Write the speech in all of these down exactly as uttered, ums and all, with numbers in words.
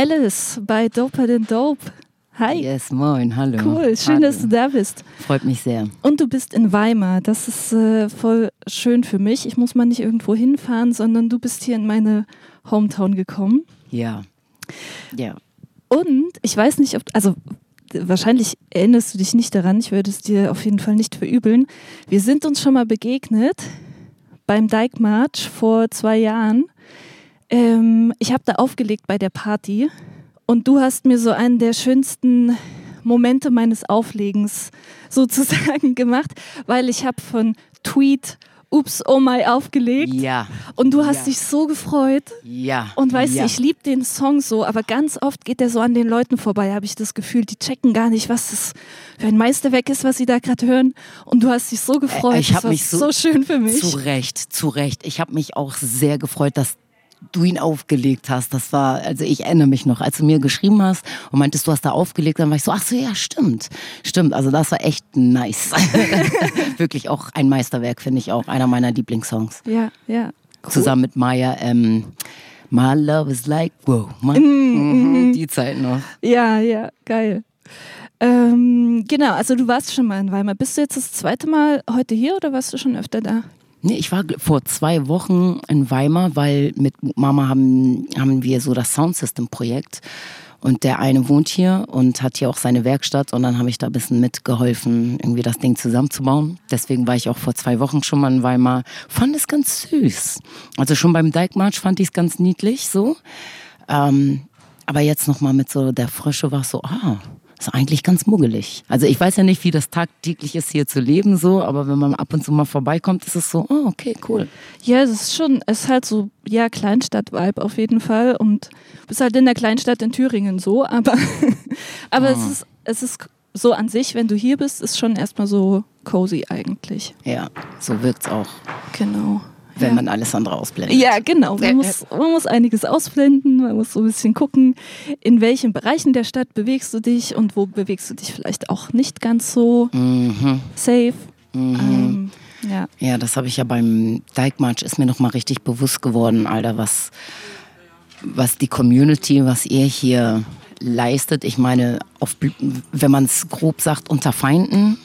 Alice bei Doper than Dope. Hi. Yes, moin, hallo. Cool, schön, hallo. dass du da bist. Freut mich sehr. Und du bist in Weimar, das ist äh, voll schön für mich. Ich muss mal nicht irgendwo hinfahren, sondern du bist hier in meine Hometown gekommen. Ja, ja. Und ich weiß nicht, ob, also wahrscheinlich erinnerst du dich nicht daran, ich würde es dir auf jeden Fall nicht verübeln. Wir sind uns schon mal begegnet beim Dijkmarsch vor zwei Jahren. Ähm, ich habe da aufgelegt bei der Party und du hast mir so einen der schönsten Momente meines Auflegens sozusagen gemacht, weil ich habe von Tweet Ups, oh my aufgelegt. Ja. Und du hast ja. dich so gefreut. Ja. Und weißt ja. du, ich liebe den Song so, aber ganz oft geht der so an den Leuten vorbei, habe ich das Gefühl. Die checken gar nicht, was das für ein Meisterwerk ist, was sie da gerade hören. Und du hast dich so gefreut. Äh, ich das war mich so, so schön für mich. Zu Recht, zu Recht. Ich habe mich auch sehr gefreut, dass du ihn aufgelegt hast. Das war, also ich erinnere mich noch, als du mir geschrieben hast und meintest, du hast da aufgelegt, dann war ich so, ach so, ja, stimmt. Stimmt, also das war echt nice. Wirklich auch ein Meisterwerk, finde ich auch. Einer meiner Lieblingssongs. Ja, ja. Cool. Zusammen mit Maya, ähm, My Love is like, wow. My, mm, mm, die Zeit noch. Ja, ja, geil. Ähm, genau, also du warst schon mal in Weimar. Bist du jetzt das zweite Mal heute hier oder warst du schon öfter da? Nee, ich war vor zwei Wochen in Weimar, weil mit Mama haben, haben wir so das Soundsystem-Projekt und der eine wohnt hier und hat hier auch seine Werkstatt und dann habe ich da ein bisschen mitgeholfen, irgendwie das Ding zusammenzubauen. Deswegen war ich auch vor zwei Wochen schon mal in Weimar. Fand es ganz süß. Also schon beim Dijkmarsch fand ich es ganz niedlich so. Ähm, aber jetzt nochmal mit so der Frische war es so, ah, ist eigentlich ganz muggelig. Also ich weiß ja nicht, wie das tagtäglich ist, hier zu leben, so, aber wenn man ab und zu mal vorbeikommt, ist es so, oh, okay, cool. Ja, es ist schon, es ist halt so, ja, Kleinstadt-Vibe auf jeden Fall und du bist halt in der Kleinstadt in Thüringen so, aber, aber oh. es ist, es ist so an sich, wenn du hier bist, ist schon erstmal so cozy eigentlich. Ja, so wirkt's auch. Genau. Wenn ja. man alles andere ausblendet. Ja, genau. Man muss, man muss einiges ausblenden, man muss so ein bisschen gucken, in welchen Bereichen der Stadt bewegst du dich und wo bewegst du dich vielleicht auch nicht ganz so mhm. safe. Mhm. Ähm, ja. ja, das habe ich ja beim Dijkmarsch, ist mir nochmal richtig bewusst geworden, Alter, was, was die Community, was ihr hier leistet. Ich meine, auf, wenn man es grob sagt, unter Feinden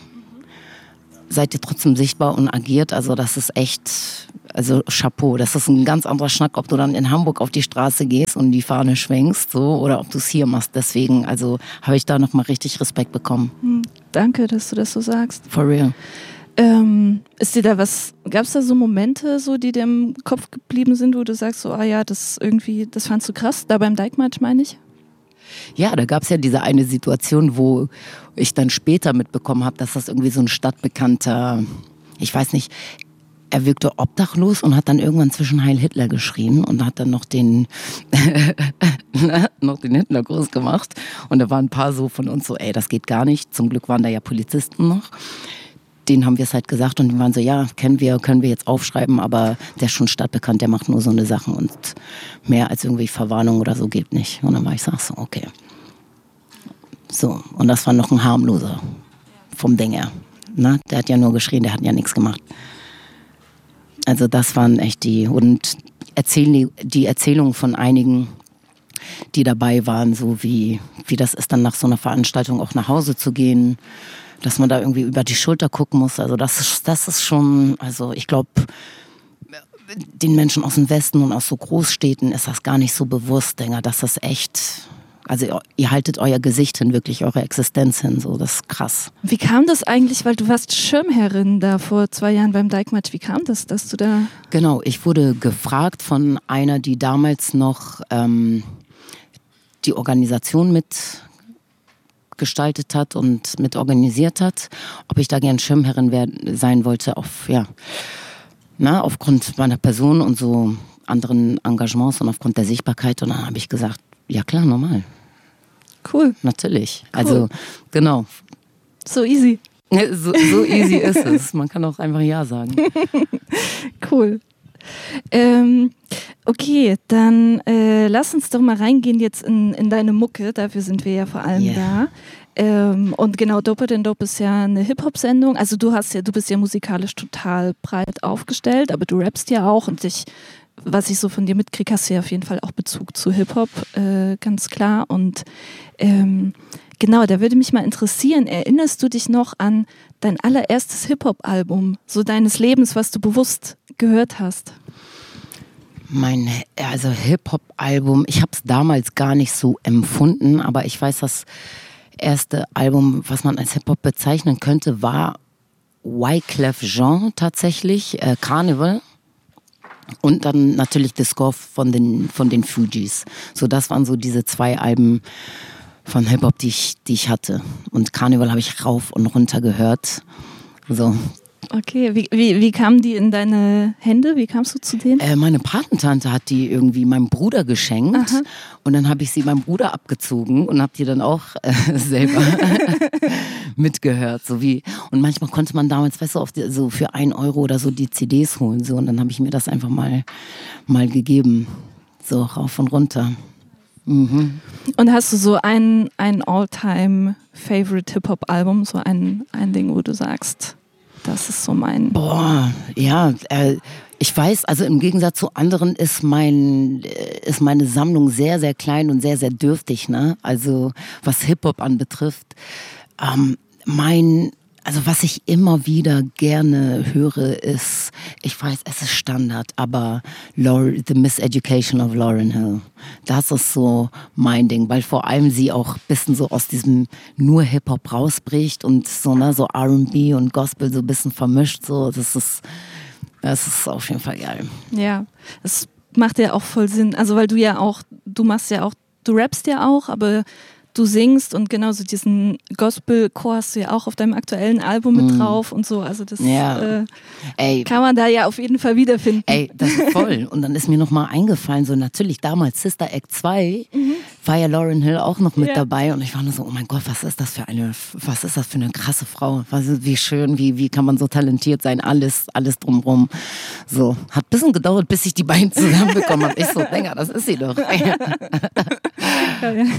seid ihr trotzdem sichtbar und agiert. Also das ist echt, also Chapeau. Das ist ein ganz anderer Schnack, ob du dann in Hamburg auf die Straße gehst und die Fahne schwenkst, so, oder ob du es hier machst. Deswegen, also habe ich da nochmal richtig Respekt bekommen. Hm, danke, dass du das so sagst. For real. Ähm, ist dir da was, gab es da so Momente, so, die dir im Kopf geblieben sind, wo du sagst, so, ah ja, das irgendwie, das fandst du krass, da beim Dijkmarsch, meine ich? Ja, da gab es ja diese eine Situation, wo ich dann später mitbekommen habe, dass das irgendwie so ein stadtbekannter, ich weiß nicht, er wirkte obdachlos und hat dann irgendwann zwischen Heil Hitler geschrien und hat dann noch den, noch den Hitlergruß gemacht. Und da waren ein paar so von uns so, ey, das geht gar nicht. Zum Glück waren da ja Polizisten noch. Denen haben wir es halt gesagt und die waren so, ja, kennen wir, können wir jetzt aufschreiben, aber der ist schon stadtbekannt, der macht nur so eine Sachen und mehr als irgendwie Verwarnung oder so geht nicht. Und dann war ich so, ach so, okay. So, und das war noch ein harmloser vom Ding her. Na, der hat ja nur geschrien, der hat ja nichts gemacht. Also das waren echt die, und erzählen, die Erzählungen von einigen, die dabei waren, so wie, wie das ist, dann nach so einer Veranstaltung auch nach Hause zu gehen, dass man da irgendwie über die Schulter gucken muss. Also das ist, das ist schon, also ich glaube, den Menschen aus dem Westen und aus so Großstädten ist das gar nicht so bewusst, Dinger, dass das echt, also ihr, ihr haltet euer Gesicht hin, wirklich eure Existenz hin, so, das ist krass. Wie kam das eigentlich, weil du warst Schirmherrin da vor zwei Jahren beim Dijkmarsch, wie kam das, dass du da... Genau, ich wurde gefragt von einer, die damals noch ähm, die Organisation mit gestaltet hat und mit organisiert hat, ob ich da gern Schirmherrin werden, sein wollte, auf, ja, na, aufgrund meiner Person und so anderen Engagements und aufgrund der Sichtbarkeit. Und dann habe ich gesagt, ja klar, normal. Cool. Natürlich. Cool. Also, genau. So easy. So, so easy ist es. Man kann auch einfach Ja sagen. Cool. Ähm, okay, dann äh, lass uns doch mal reingehen jetzt in, in deine Mucke, dafür sind wir ja vor allem yeah. da. Ähm, und genau, Doper than Dope ist ja eine Hip-Hop-Sendung, also du hast ja, du bist ja musikalisch total breit aufgestellt, aber du rappst ja auch und ich was ich so von dir mitkriege, hast du ja auf jeden Fall auch Bezug zu Hip-Hop, äh, ganz klar. Und ähm, genau, da würde mich mal interessieren, erinnerst du dich noch an dein allererstes Hip-Hop-Album, so deines Lebens, was du bewusst gehört hast? Mein also Hip-Hop-Album, ich habe es damals gar nicht so empfunden, aber ich weiß, das erste Album, was man als Hip-Hop bezeichnen könnte, war Wyclef Jean tatsächlich, äh, Carnival. Und dann natürlich The Score von den, von den Fugees. So, das waren so diese zwei Alben von Hip-Hop, die ich, die ich hatte. Und Carnival habe ich rauf und runter gehört. So. Okay, wie, wie, wie kamen die in deine Hände? Wie kamst du zu denen? Äh, meine Patentante hat die irgendwie meinem Bruder geschenkt. Aha. Und dann habe ich sie meinem Bruder abgezogen und habe die dann auch äh, selber mitgehört. So wie, und manchmal konnte man damals, weißt du, auf die, so für ein Euro oder so die C Ds holen. So, und dann habe ich mir das einfach mal, mal gegeben. So rauf und runter. Mhm. Und hast du so ein, ein All-Time-Favorite-Hip-Hop-Album, so ein, ein Ding, wo du sagst, das ist so mein... Boah, ja, äh, ich weiß, also im Gegensatz zu anderen ist mein ist meine Sammlung sehr, sehr klein und sehr, sehr dürftig, ne? Also was Hip-Hop anbetrifft. Ähm, mein, also was ich immer wieder gerne höre, ist, ich weiß, es ist Standard, aber Lauryn, The Miseducation of Lauryn Hill. Das ist so mein Ding, weil vor allem sie auch ein bisschen so aus diesem nur Hip-Hop rausbricht und so, ne, so R and B und Gospel so ein bisschen vermischt, so, das ist, das ist auf jeden Fall geil. Ja, das macht ja auch voll Sinn, also weil du ja auch, du machst ja auch, du rappst ja auch, aber du singst und genauso diesen Gospel-Chor hast du ja auch auf deinem aktuellen Album mit mm. drauf und so, also das ja. äh, Ey. kann man da ja auf jeden Fall wiederfinden. Ey, das ist voll. Und dann ist mir nochmal eingefallen, so natürlich damals Sister Act zwei, mhm. war ja Lauryn Hill auch noch mit ja. dabei und ich war nur so, oh mein Gott, was ist das für eine, was ist das für eine krasse Frau, was ist, wie schön, wie, wie kann man so talentiert sein, alles, alles drumrum. So, hat ein bisschen gedauert, bis ich die beiden zusammenbekommen habe. Ich so, Digga, das ist sie doch. Ja, ja. Ja.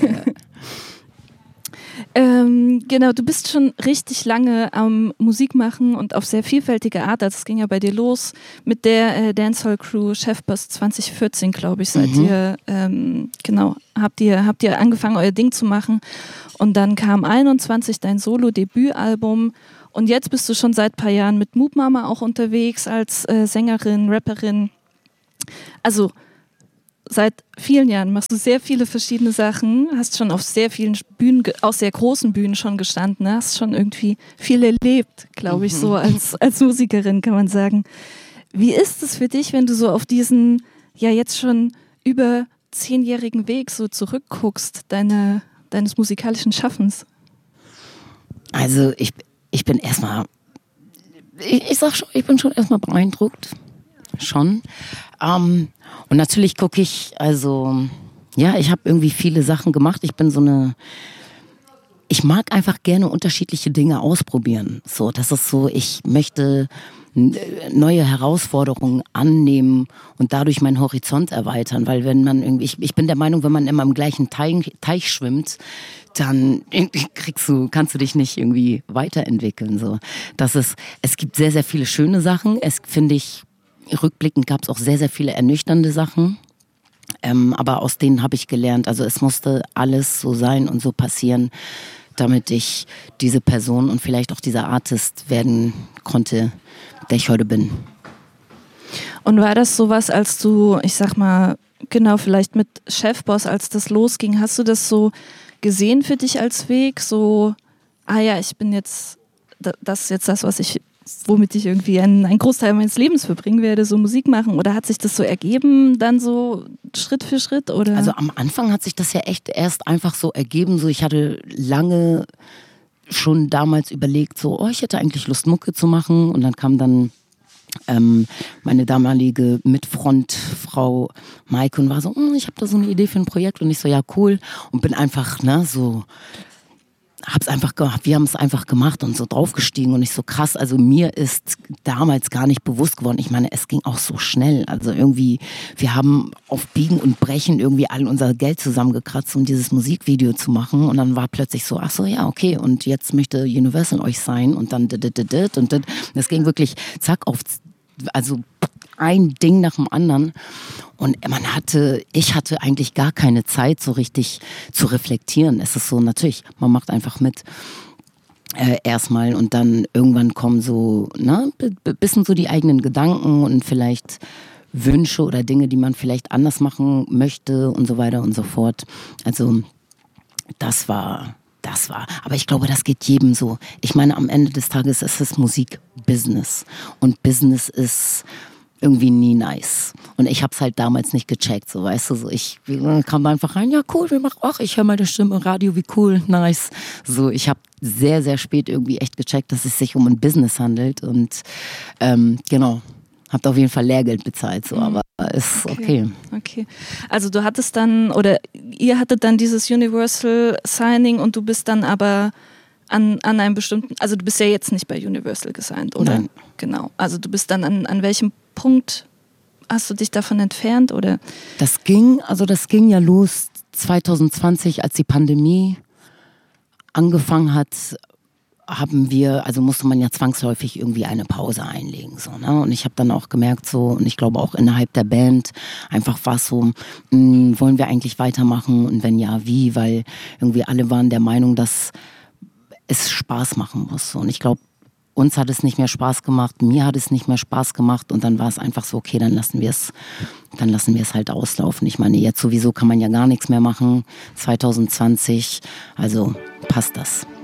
Ähm, genau, du bist schon richtig lange am Musik machen und auf sehr vielfältige Art. Das ging ja bei dir los mit der äh, Dancehall-Crew Chefboss zwanzig vierzehn, glaube ich, seid mhm. ihr, ähm, genau, habt ihr, habt ihr angefangen, euer Ding zu machen. Und dann kam einundzwanzig dein Solo-Debütalbum. Und jetzt bist du schon seit ein paar Jahren mit Moop Mama auch unterwegs als äh, Sängerin, Rapperin. Also seit vielen Jahren machst du sehr viele verschiedene Sachen, hast schon auf sehr vielen Bühnen, auch sehr großen Bühnen schon gestanden, hast schon irgendwie viel erlebt, glaube ich, mhm. so als, als Musikerin kann man sagen. Wie ist es für dich, wenn du so auf diesen, ja jetzt schon über zehnjährigen Weg so zurückguckst, deine, deines musikalischen Schaffens? Also ich, ich bin erstmal, ich, ich sag schon, ich bin schon erstmal beeindruckt. Schon. Ähm, und natürlich gucke ich, also, ja, ich habe irgendwie viele Sachen gemacht. Ich bin so eine, ich mag einfach gerne unterschiedliche Dinge ausprobieren. So, das ist so, ich möchte neue Herausforderungen annehmen und dadurch meinen Horizont erweitern. Weil wenn man irgendwie, ich, ich bin der Meinung, wenn man immer im gleichen Teich, Teich schwimmt, dann kriegst du, kannst du dich nicht irgendwie weiterentwickeln. So, das ist, es gibt sehr, sehr viele schöne Sachen. Es finde ich, rückblickend gab es auch sehr, sehr viele ernüchternde Sachen, ähm, aber aus denen habe ich gelernt. Also es musste alles so sein und so passieren, damit ich diese Person und vielleicht auch dieser Artist werden konnte, der ich heute bin. Und war das sowas, als du, ich sag mal, genau, vielleicht mit Chefboss, als das losging, hast du das so gesehen für dich als Weg? So, ah ja, ich bin jetzt, das ist jetzt das, was ich womit ich irgendwie einen, einen Großteil meines Lebens verbringen werde, so Musik machen? Oder hat sich das so ergeben, dann so Schritt für Schritt? Oder? Also am Anfang hat sich das ja echt erst einfach so ergeben. So, ich hatte lange schon damals überlegt, so, oh, ich hätte eigentlich Lust, Mucke zu machen. Und dann kam dann ähm, meine damalige Mitfrontfrau Maike und war so, hm, ich habe da so eine Idee für ein Projekt. Und ich so, ja, cool. Und bin einfach, ne, so... hab's einfach gemacht, wir haben es einfach gemacht und so draufgestiegen und nicht so krass. Also mir ist damals gar nicht bewusst geworden. Ich meine, es ging auch so schnell. Also irgendwie, wir haben auf Biegen und Brechen irgendwie all unser Geld zusammengekratzt, um dieses Musikvideo zu machen. Und dann war plötzlich so, ach so, ja, okay. Und jetzt möchte Universal euch sein und dann dit, dit, dit, dit, und dit. Das ging wirklich zack auf, also ein Ding nach dem anderen. Und man hatte, ich hatte eigentlich gar keine Zeit, so richtig zu reflektieren. Es ist so, natürlich, man macht einfach mit. Äh, erstmal und dann irgendwann kommen so, ne, b- bisschen so die eigenen Gedanken und vielleicht Wünsche oder Dinge, die man vielleicht anders machen möchte und so weiter und so fort. Also das war, das war, aber ich glaube, das geht jedem so. Ich meine, am Ende des Tages ist es Musikbusiness und Business ist irgendwie nie nice. Und ich hab's halt damals nicht gecheckt, so, weißt du, so, ich kam da einfach rein, ja cool, wir machen, ach, ich höre meine Stimme im Radio, wie cool, nice. So, ich habe sehr, sehr spät irgendwie echt gecheckt, dass es sich um ein Business handelt und ähm, genau, habt auf jeden Fall Lehrgeld bezahlt, so, aber ist okay. okay. Okay, also du hattest dann, oder ihr hattet dann dieses Universal Signing und du bist dann aber an, an einem bestimmten, also du bist ja jetzt nicht bei Universal gesigned, oder? Nein. Genau, also du bist dann an, an welchem Punkt hast du dich davon entfernt, oder? Das ging, also das ging ja los zwanzig zwanzig, als die Pandemie angefangen hat, haben wir, also musste man ja zwangsläufig irgendwie eine Pause einlegen, so, ne? Und ich habe dann auch gemerkt, so, und ich glaube auch innerhalb der Band, einfach war es so, mh, wollen wir eigentlich weitermachen und wenn ja, wie? Weil irgendwie alle waren der Meinung, dass es Spaß machen muss. Und ich glaube, uns hat es nicht mehr Spaß gemacht, mir hat es nicht mehr Spaß gemacht und dann war es einfach so, okay, dann lassen wir es, dann lassen wir es halt auslaufen. Ich meine, jetzt sowieso kann man ja gar nichts mehr machen, zwanzig zwanzig, also passt das.